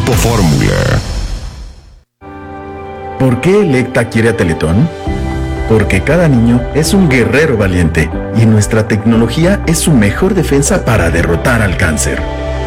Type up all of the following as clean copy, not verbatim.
Grupo Fórmula. ¿Por qué Electa quiere a Teletón? Porque cada niño es un guerrero valiente y nuestra tecnología es su mejor defensa para derrotar al cáncer.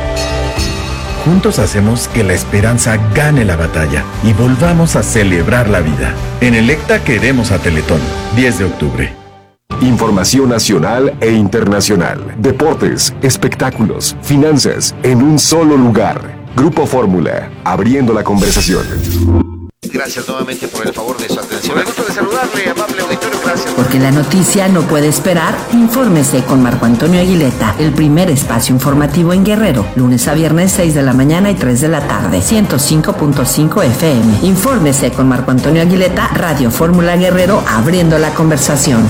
Juntos hacemos que la esperanza gane la batalla y volvamos a celebrar la vida. En Electa queremos a Teletón. 10 de octubre. Información nacional e internacional. Deportes, espectáculos, finanzas, en un solo lugar. Grupo Fórmula, abriendo la conversación. Gracias nuevamente por el favor de su atención. Me gusto de saludarle, amable auditorio, gracias. Porque la noticia no puede esperar, infórmese con Marco Antonio Aguileta, el primer espacio informativo en Guerrero, lunes a viernes 6 de la mañana y 3 de la tarde, 105.5 FM. Infórmese con Marco Antonio Aguileta, Radio Fórmula Guerrero, abriendo la conversación.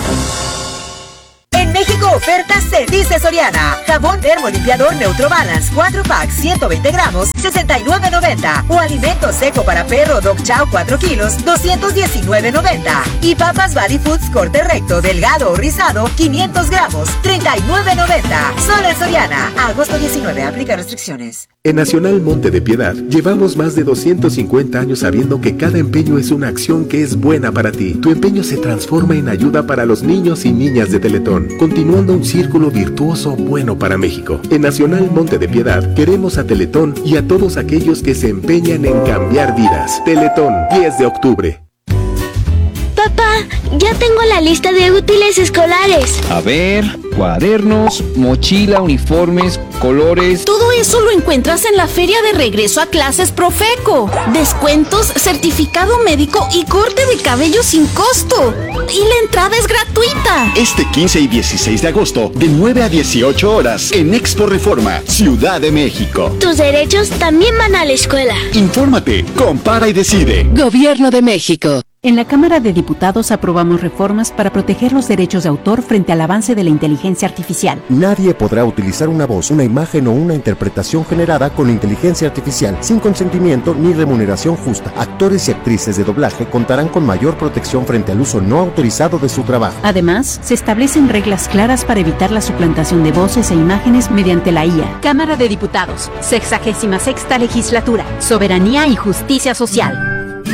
En México, ofertas se dice Soriana. Jabón termolimpiador Neutro Balance 4 packs 120 gramos, $69.90. O alimento seco para perro Dog Chow 4 kilos, $219.90. Y papas Valley Foods corte recto, delgado o rizado, 500 gramos, $39.90. Solo en Soriana. Agosto 19. Aplica restricciones. En Nacional Monte de Piedad llevamos más de 250 años sabiendo que cada empeño es una acción que es buena para ti. Tu empeño se transforma en ayuda para los niños y niñas de Teletón, continuando un círculo virtuoso bueno para México. En Nacional Monte de Piedad queremos a Teletón y a todos aquellos que se empeñan en cambiar vidas. Teletón, 10 de octubre. Papá, ya tengo la lista de útiles escolares. A ver, cuadernos, mochila, uniformes, colores. Todo eso lo encuentras en la feria de regreso a clases Profeco. Descuentos, certificado médico y corte de cabello sin costo. Y la entrada es gratuita. Este 15 y 16 de agosto, de 9 a 18 horas, en Expo Reforma, Ciudad de México. Tus derechos también van a la escuela. Infórmate, compara y decide. Gobierno de México. En la Cámara de Diputados aprobamos reformas para proteger los derechos de autor frente al avance de la inteligencia artificial. Nadie podrá utilizar una voz, una imagen o una interpretación generada con inteligencia artificial sin consentimiento ni remuneración justa. Actores y actrices de doblaje contarán con mayor protección frente al uso no autorizado de su trabajo. Además, se establecen reglas claras para evitar la suplantación de voces e imágenes mediante la IA. Cámara de Diputados, 66ª Legislatura, Soberanía y Justicia Social.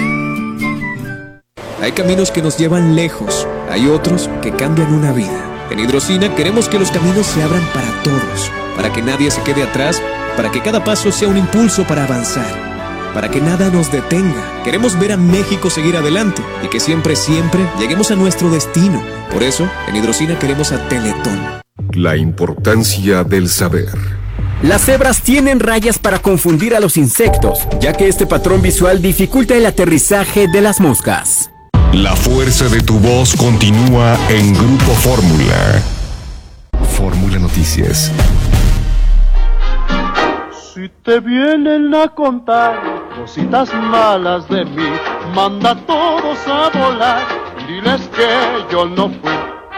Hay caminos que nos llevan lejos, hay otros que cambian una vida. En Hidrocina queremos que los caminos se abran para todos, para que nadie se quede atrás, para que cada paso sea un impulso para avanzar, para que nada nos detenga. Queremos ver a México seguir adelante y que siempre, siempre lleguemos a nuestro destino. Por eso, en Hidrocina queremos a Teletón. La importancia del saber. Las cebras tienen rayas para confundir a los insectos, ya que este patrón visual dificulta el aterrizaje de las moscas. La fuerza de tu voz continúa en Grupo Fórmula. Fórmula Noticias. Si te vienen a contar cositas malas de mí, manda a todos a volar, diles que yo no fui.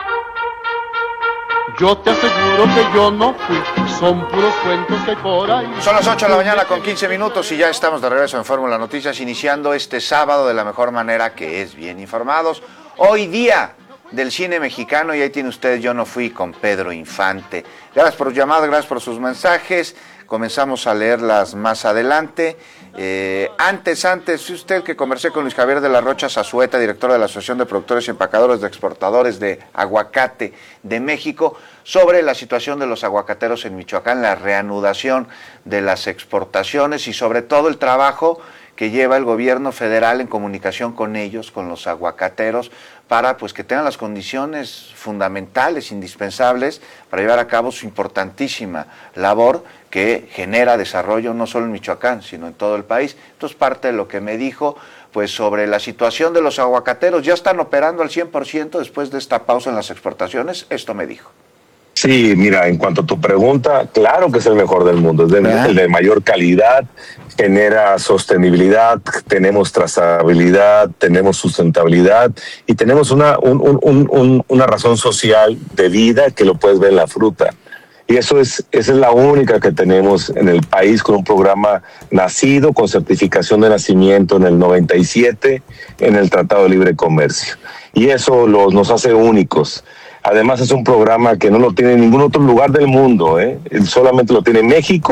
Yo te aseguro que yo no fui, son puros cuentos que hay por ahí. Son las 8 de la mañana con 15 minutos y ya estamos de regreso en Fórmula Noticias, iniciando este sábado de la mejor manera, que es bien informados. Hoy día del cine mexicano, y ahí tiene usted Yo no fui con Pedro Infante. Gracias por los llamados, gracias por sus mensajes. Comenzamos a leerlas más adelante. Antes, fue usted que conversé con Luis Javier de la Rocha Zazueta, director de la Asociación de Productores y Empacadores de Exportadores de Aguacate de México, sobre la situación de los aguacateros en Michoacán, la reanudación de las exportaciones y sobre todo el trabajo que lleva el gobierno federal en comunicación con ellos, con los aguacateros, para pues que tengan las condiciones fundamentales, indispensables, para llevar a cabo su importantísima labor que genera desarrollo no solo en Michoacán, sino en todo el país. Esto es parte de lo que me dijo pues sobre la situación de los aguacateros. Ya están operando al 100% después de esta pausa en las exportaciones. Esto me dijo. Sí, mira, en cuanto a tu pregunta, claro que es el mejor del mundo, es el de mayor calidad, genera sostenibilidad, tenemos trazabilidad, tenemos sustentabilidad y tenemos una razón social de vida que lo puedes ver en la fruta. Y esa es la única que tenemos en el país, con un programa nacido con certificación de nacimiento en el 97 en el Tratado de Libre Comercio. Y eso nos hace únicos. Además es un programa que no lo tiene en ningún otro lugar del mundo, solamente lo tiene México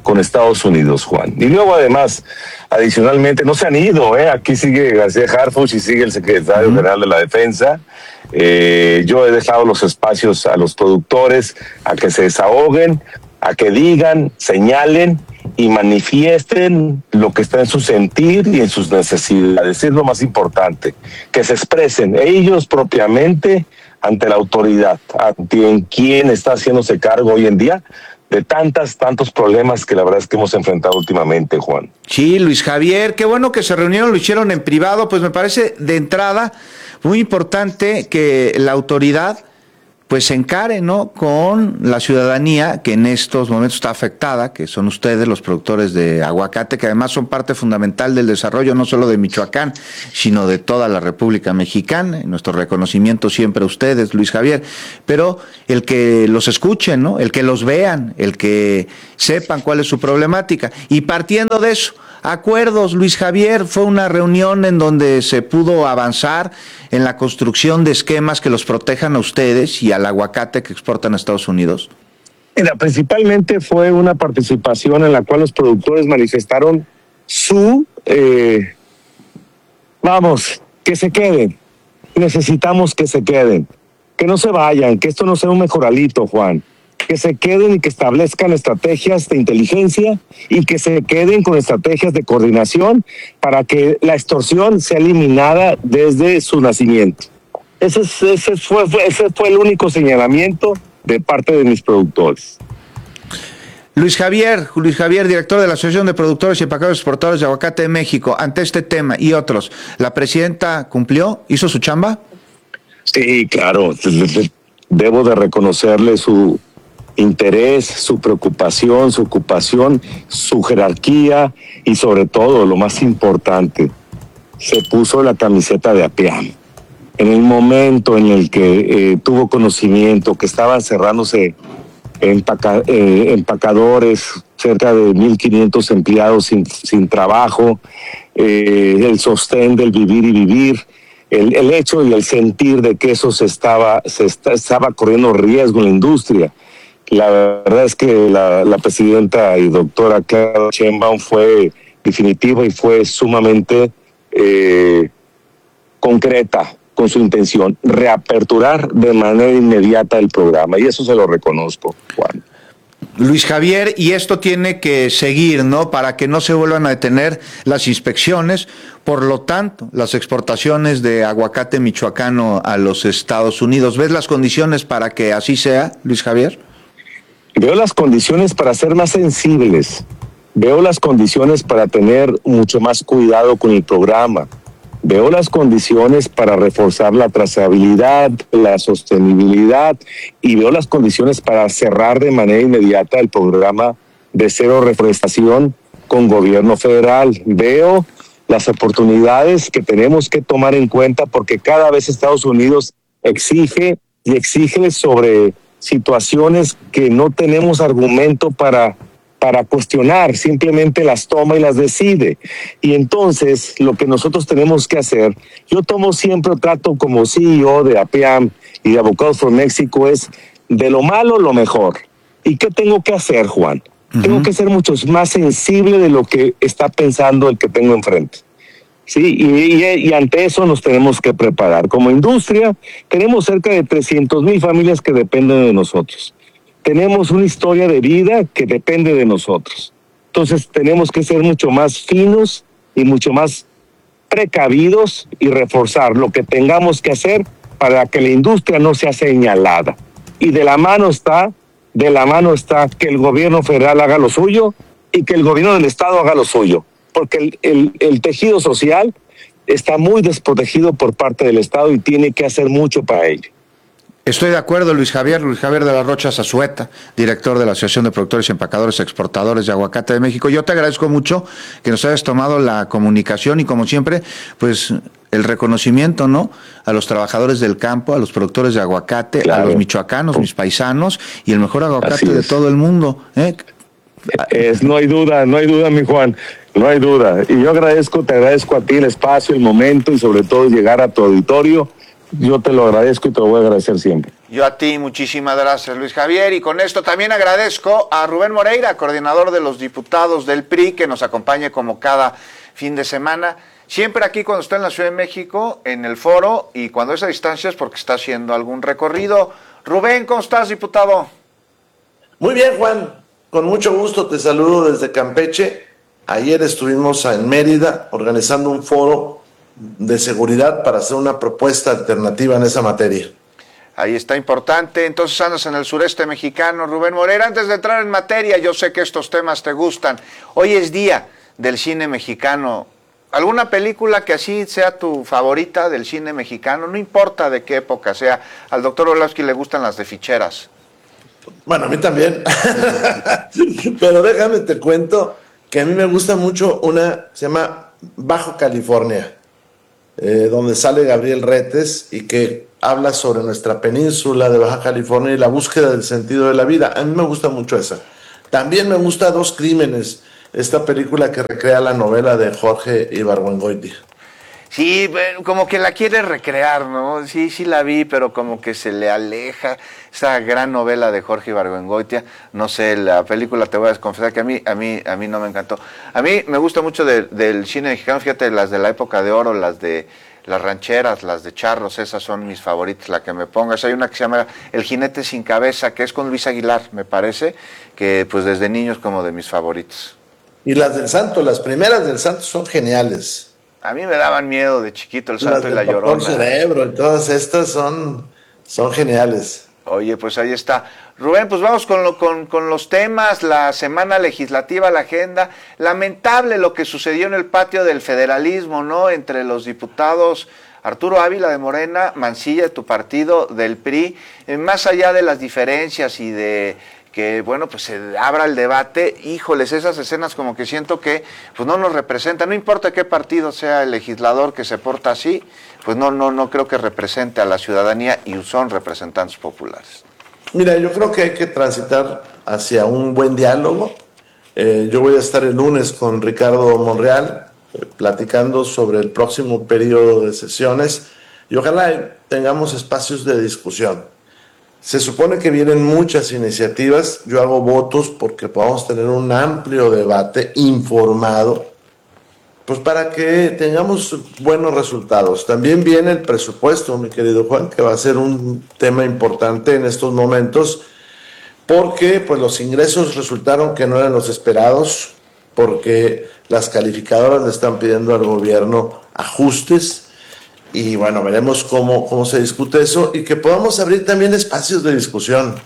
con Estados Unidos, Juan. Y luego, además, adicionalmente, no se han ido, aquí sigue García Harfuch y sigue el secretario general de la Defensa. Yo he dejado los espacios a los productores a que se desahoguen, a que digan, señalen y manifiesten lo que está en su sentir y en sus necesidades. Es lo más importante, que se expresen ellos propiamente ante la autoridad, ante quien está haciéndose cargo hoy en día de tantos problemas que la verdad es que hemos enfrentado últimamente, Juan. Sí, Luis Javier, qué bueno que se reunieron, lo hicieron en privado, pues me parece de entrada muy importante que la autoridad pues se encare, ¿no?, con la ciudadanía que en estos momentos está afectada, que son ustedes los productores de aguacate, que además son parte fundamental del desarrollo no solo de Michoacán, sino de toda la República Mexicana. Nuestro reconocimiento siempre a ustedes, Luis Javier, pero el que los escuchen, ¿no?, el que los vean, el que sepan cuál es su problemática. Y partiendo de eso, acuerdos, Luis Javier, fue una reunión en donde se pudo avanzar en la construcción de esquemas que los protejan a ustedes y al aguacate que exportan a Estados Unidos. Mira, principalmente fue una participación en la cual los productores manifestaron su, que se queden, necesitamos que se queden, que no se vayan, que esto no sea un mejoralito, Juan. Que se queden y que establezcan estrategias de inteligencia y que se queden con estrategias de coordinación para que la extorsión sea eliminada desde su nacimiento. Ese fue el único señalamiento de parte de mis productores. Luis Javier, director de la Asociación de Productores y Empacadores Exportadores de Aguacate de México, ante este tema y otros, ¿la presidenta cumplió? ¿Hizo su chamba? Sí, claro. Debo de reconocerle su interés, su preocupación, su ocupación, su jerarquía y sobre todo, lo más importante, se puso la camiseta de APIAM. En el momento en el que tuvo conocimiento que estaban cerrándose empacadores, cerca de 1,500 empleados sin trabajo, el sostén del vivir y vivir, el hecho y el sentir de que eso se estaba corriendo riesgo en la industria. La verdad es que la presidenta y doctora Claudia Sheinbaum fue definitiva y fue sumamente concreta con su intención, reaperturar de manera inmediata el programa, y eso se lo reconozco, Juan. Luis Javier, y esto tiene que seguir, ¿no?, para que no se vuelvan a detener las inspecciones, por lo tanto, las exportaciones de aguacate michoacano a los Estados Unidos. ¿Ves las condiciones para que así sea, Luis Javier? Veo las condiciones para ser más sensibles, veo las condiciones para tener mucho más cuidado con el programa, veo las condiciones para reforzar la trazabilidad, la sostenibilidad, y veo las condiciones para cerrar de manera inmediata el programa de cero reforestación con gobierno federal. Veo las oportunidades que tenemos que tomar en cuenta porque cada vez Estados Unidos exige sobre situaciones que no tenemos argumento para cuestionar, simplemente las toma y las decide. Y entonces lo que nosotros tenemos que hacer, yo trato como CEO de APIAM y de Avocados for México, es de lo malo lo mejor. ¿Y qué tengo que hacer, Juan? Tengo que ser mucho más sensible de lo que está pensando el que tengo enfrente. Sí, y ante eso nos tenemos que preparar. Como industria, tenemos cerca de 300,000 familias que dependen de nosotros. Tenemos una historia de vida que depende de nosotros. Entonces tenemos que ser mucho más finos y mucho más precavidos y reforzar lo que tengamos que hacer para que la industria no sea señalada. Y de la mano está que el gobierno federal haga lo suyo y que el gobierno del estado haga lo suyo. Porque el tejido social está muy desprotegido por parte del Estado y tiene que hacer mucho para ello. Estoy de acuerdo, Luis Javier de la Rocha Zazueta, director de la Asociación de Productores y Empacadores Exportadores de Aguacate de México. Yo te agradezco mucho que nos hayas tomado la comunicación y, como siempre, pues el reconocimiento, ¿no?, a los trabajadores del campo, a los productores de aguacate, claro, a los michoacanos, mis paisanos, y el mejor aguacate de todo el mundo, ¿eh? No hay duda, mi Juan, no hay duda. Y yo te agradezco a ti el espacio, el momento y sobre todo llegar a tu auditorio Yo te lo agradezco y te lo voy a agradecer siempre. Yo a ti, muchísimas gracias, Luis Javier. Y con esto también agradezco a Rubén Moreira, coordinador de los diputados del PRI, que nos acompañe como cada fin de semana. Siempre aquí cuando está en la Ciudad de México, en el foro, y cuando es a distancia es porque está haciendo algún recorrido. Rubén, ¿cómo estás, diputado? Muy bien, Juan. Con mucho gusto te saludo desde Campeche. Ayer estuvimos en Mérida organizando un foro de seguridad para hacer una propuesta alternativa en esa materia. Ahí está, importante. Entonces andas en el sureste mexicano, Rubén Moreira. Antes de entrar en materia, yo sé que estos temas te gustan. Hoy es día del cine mexicano. ¿Alguna película que así sea tu favorita del cine mexicano? No importa de qué época sea. Al doctor Orlowski le gustan las de ficheras. Bueno, a mí también. Pero déjame te cuento que a mí me gusta mucho una, se llama Bajo California, donde sale Gabriel Retes y que habla sobre nuestra península de Baja California y la búsqueda del sentido de la vida. A mí me gusta mucho esa. También me gusta Dos Crímenes, esta película que recrea la novela de Jorge Ibargüengoitia. Sí, como que la quiere recrear, ¿no? Sí, sí la vi, pero como que se le aleja esa gran novela de Jorge Ibargüengoitia. No sé, la película, te voy a confesar que a mí no me encantó. A mí me gusta mucho del cine mexicano, fíjate, las de la época de oro, las de las rancheras, las de charros, esas son mis favoritas, la que me pongas. Hay una que se llama El jinete sin cabeza, que es con Luis Aguilar, me parece, que pues desde niños como de mis favoritos. Y las del Santo, las primeras del Santo son geniales. A mí me daban miedo de chiquito El Santo y la Llorona. El Cerebro y todas estas son geniales. Oye, pues ahí está. Rubén, pues vamos con los temas, la semana legislativa, la agenda. Lamentable lo que sucedió en el patio del federalismo, ¿no? Entre los diputados Arturo Ávila de Morena, Mancilla de tu partido, del PRI, más allá de las diferencias y de que, bueno, pues se abra el debate, híjoles, esas escenas como que siento que pues no nos representan, no importa qué partido sea el legislador que se porta así, pues no creo que represente a la ciudadanía y son representantes populares. Mira, yo creo que hay que transitar hacia un buen diálogo. Yo voy a estar el lunes con Ricardo Monreal platicando sobre el próximo periodo de sesiones y ojalá tengamos espacios de discusión. Se supone que vienen muchas iniciativas, yo hago votos porque podamos tener un amplio debate informado, pues para que tengamos buenos resultados. También viene el presupuesto, mi querido Juan, que va a ser un tema importante en estos momentos, porque pues los ingresos resultaron que no eran los esperados, porque las calificadoras le están pidiendo al gobierno ajustes. Y bueno, veremos cómo se discute eso y que podamos abrir también espacios de discusión.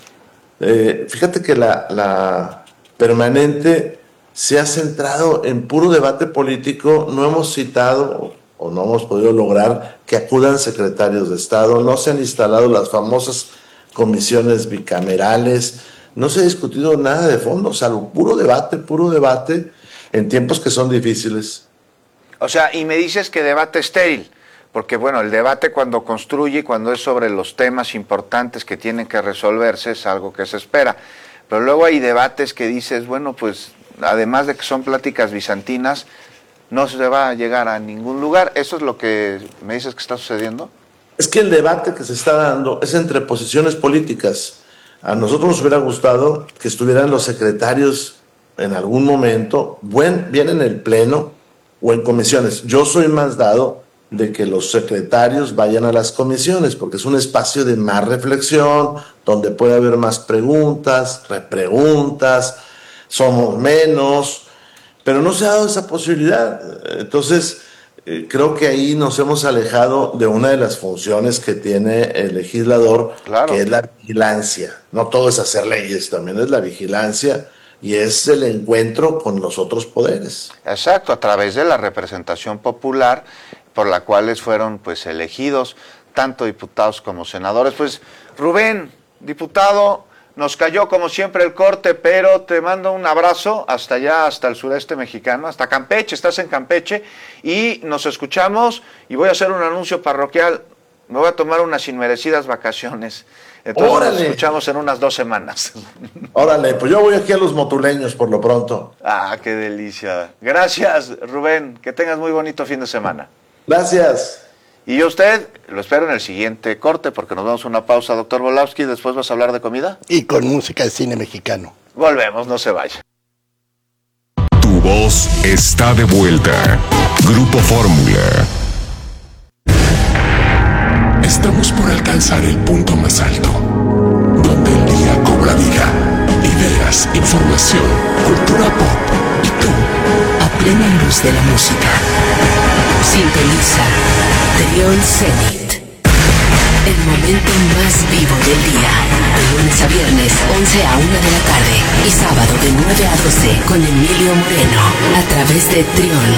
Fíjate que la permanente se ha centrado en puro debate político, no hemos citado o no hemos podido lograr que acudan secretarios de Estado, no se han instalado las famosas comisiones bicamerales, no se ha discutido nada de fondo, salvo puro debate en tiempos que son difíciles. O sea, y me dices que debate estéril. Porque bueno, el debate cuando construye, cuando es sobre los temas importantes que tienen que resolverse, es algo que se espera. Pero luego hay debates que dices, bueno, pues además de que son pláticas bizantinas, no se va a llegar a ningún lugar. ¿Eso es lo que me dices que está sucediendo? Es que el debate que se está dando es entre posiciones políticas. A nosotros nos hubiera gustado que estuvieran los secretarios en algún momento, bien en el pleno o en comisiones. Yo soy más dado de que los secretarios vayan a las comisiones, porque es un espacio de más reflexión, donde puede haber más preguntas, repreguntas, somos menos, pero no se ha dado esa posibilidad. Entonces, creo que ahí nos hemos alejado de una de las funciones que tiene el legislador, claro, que es la vigilancia. No todo es hacer leyes, también es la vigilancia y es el encuentro con los otros poderes. Exacto, a través de la representación popular, por la cuales fueron pues elegidos tanto diputados como senadores. Pues Rubén, diputado, nos cayó como siempre el corte, pero te mando un abrazo hasta allá, hasta el sureste mexicano, hasta Campeche, estás en Campeche, y nos escuchamos, y voy a hacer un anuncio parroquial, me voy a tomar unas inmerecidas vacaciones, entonces ¡órale! Nos escuchamos en unas 2 semanas. Órale, pues yo voy aquí a los motuleños por lo pronto. Ah, qué delicia. Gracias, Rubén, que tengas muy bonito fin de semana. Gracias. Y yo usted lo espero en el siguiente corte porque nos vamos a una pausa, doctor Volowski. Después vas a hablar de comida. Y con música de cine mexicano. Volvemos, no se vaya. Tu voz está de vuelta. Grupo Fórmula. Estamos por alcanzar el punto más alto, donde el día cobra vida. Ideas, información, cultura pop y tú, a plena luz de la música. Sintoniza Trión Zenit. El momento más vivo del día. De lunes a viernes, 11 a 1 de la tarde. Y sábado de 9 a 12 con Emilio Moreno. A través de Trión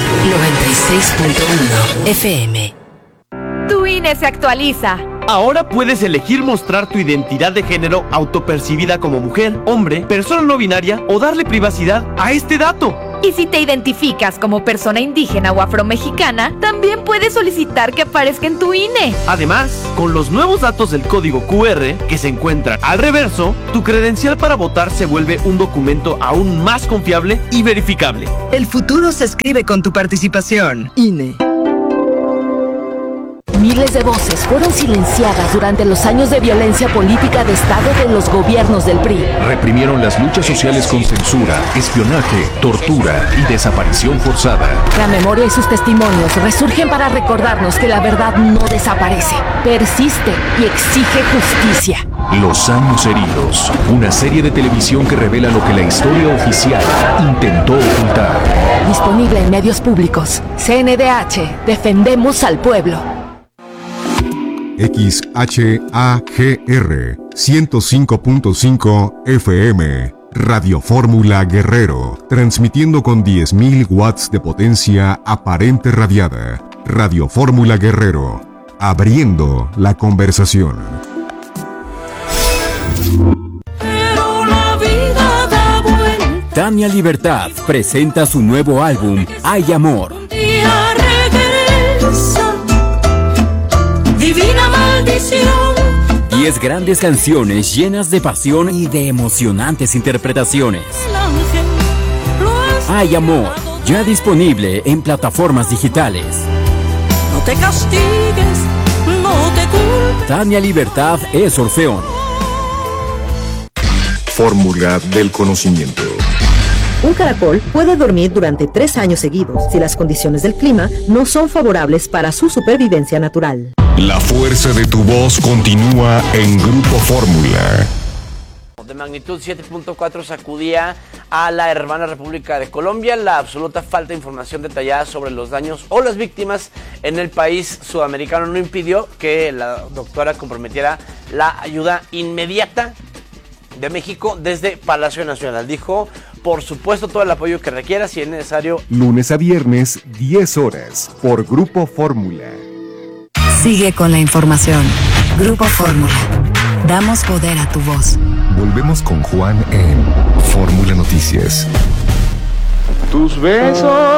96.1 FM. Tu INE se actualiza. Ahora puedes elegir mostrar tu identidad de género autopercibida como mujer, hombre, persona no binaria o darle privacidad a este dato. Y si te identificas como persona indígena o afromexicana, también puedes solicitar que aparezca en tu INE. Además, con los nuevos datos del código QR que se encuentran al reverso, tu credencial para votar se vuelve un documento aún más confiable y verificable. El futuro se escribe con tu participación. INE. Miles de voces fueron silenciadas durante los años de violencia política de Estado de los gobiernos del PRI. Reprimieron las luchas sociales con censura, espionaje, tortura y desaparición forzada. La memoria y sus testimonios resurgen para recordarnos que la verdad no desaparece, persiste y exige justicia. Los años heridos, una serie de televisión que revela lo que la historia oficial intentó ocultar. Disponible en medios públicos. CNDH, defendemos al pueblo. XHAGR 105.5 FM Radio Fórmula Guerrero, transmitiendo con 10.000 watts de potencia aparente radiada. Radio Fórmula Guerrero, abriendo la conversación. Tania Libertad presenta su nuevo álbum, Hay Amor. Divina maldición. 10 grandes canciones llenas de pasión y de emocionantes interpretaciones. Hay Amor, ya disponible en plataformas digitales. No te castigues, no te culpes. Tania Libertad es Orfeón. Fórmula del conocimiento. Un caracol puede dormir durante 3 años seguidos si las condiciones del clima no son favorables para su supervivencia natural. La fuerza de tu voz continúa en Grupo Fórmula. De magnitud 7.4 sacudía a la hermana República de Colombia. La absoluta falta de información detallada sobre los daños o las víctimas en el país sudamericano no impidió que la doctora comprometiera la ayuda inmediata de México desde Palacio Nacional. Dijo, por supuesto, todo el apoyo que requiera, si es necesario. Lunes a viernes, 10 horas, por Grupo Fórmula. Sigue con la información. Grupo Fórmula. Damos poder a tu voz. Volvemos con Juan en Fórmula Noticias. Tus besos